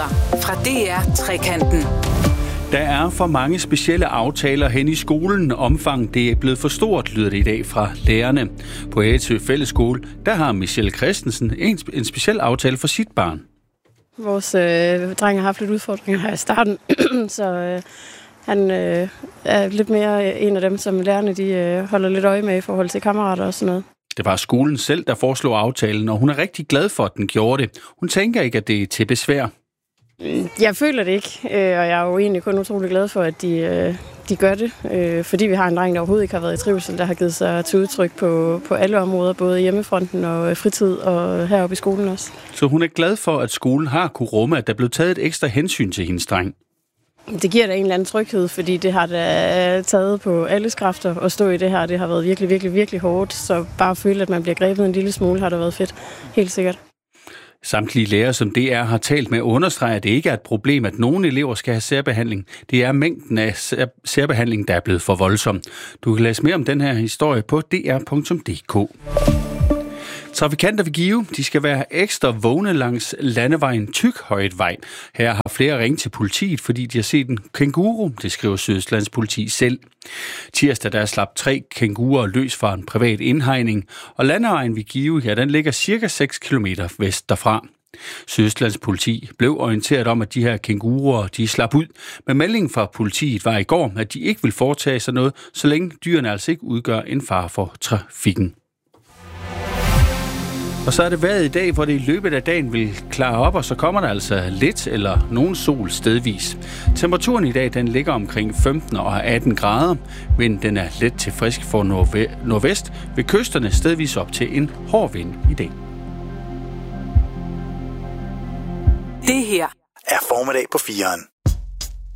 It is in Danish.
Nyheder fra DR Trekanten. Der er for mange specielle aftaler hen i skolen. Omfang det er blevet for stort, lyder det i dag fra lærerne. På Agetø Fællesskole, der har Michelle Christensen en speciel aftale for sit barn. Vores dreng har haft lidt udfordringer her i starten, så han er lidt mere en af dem, som lærerne de holder lidt øje med i forhold til kammerater og sådan noget. Det var skolen selv, der foreslog aftalen, og hun er rigtig glad for, at den gjorde det. Hun tænker ikke, at det er til besvær. Jeg føler det ikke, og jeg er jo egentlig kun utrolig glad for, at de gør det, fordi vi har en dreng, der overhovedet ikke har været i trivsel, der har givet sig til udtryk på alle områder, både hjemmefronten og fritid og heroppe i skolen også. Så hun er glad for, at skolen har kunne rumme, at der blev taget et ekstra hensyn til hendes dreng. Det giver da en eller anden tryghed, fordi det har da taget på alles kræfter at stå i det her. Det har været virkelig, virkelig, virkelig hårdt, så bare at føle, at man bliver grebet en lille smule, har da været fedt. Helt sikkert. Samtlige lærere, som DR har talt med, understreger, at det ikke er et problem, at nogle elever skal have særbehandling. Det er mængden af særbehandling, der er blevet for voldsom. Du kan læse mere om den her historie på dr.dk. Trafikanter ved Give, de skal være ekstra vågne langs landevejen Tykhøjtvej. Her har flere ringet til politiet, fordi de har set en kænguru, det skriver Sydøstlands politi selv. Tirsdag der slap 3 kænguruer løs fra en privat indhegning, og landevejen ved Give, ja, den ligger cirka 6 km vest derfra. Sydøstlands politi blev orienteret om, at de her kænguruer, de slap ud, men meldingen fra politiet var i går, at de ikke vil foretage sig noget, så længe dyrene altså ikke udgør en fare for trafikken. Og så er det vejret i dag, hvor det i løbet af dagen vil klare op, og så kommer der altså lidt eller nogen sol stedvis. Temperaturen i dag, den ligger omkring 15 og 18 grader, men den er let til frisk for nordvest, ved kysterne stedvis op til en hård vind i dag. Det her er formiddag på 4'eren.